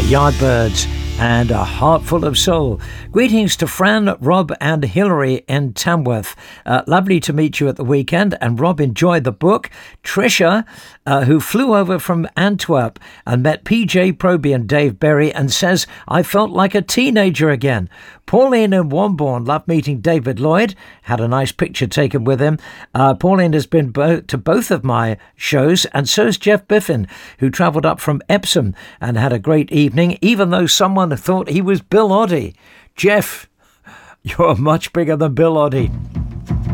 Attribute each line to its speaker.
Speaker 1: Yardbirds and A Heart Full of Soul. Greetings to Fran, Rob and Hilary in Tamworth. Lovely to meet you at the weekend, and Rob enjoyed the book. Tricia, who flew over from Antwerp and met PJ Proby and Dave Berry and says, I felt like a teenager again. Pauline in Wombourne loved meeting David Lloyd, had a nice picture taken with him. Pauline has been to both of my shows, and so has Jeff Biffin, who travelled up from Epsom and had a great evening, even though someone thought he was Bill Oddie. Jeff, you're much bigger than Bill Oddie.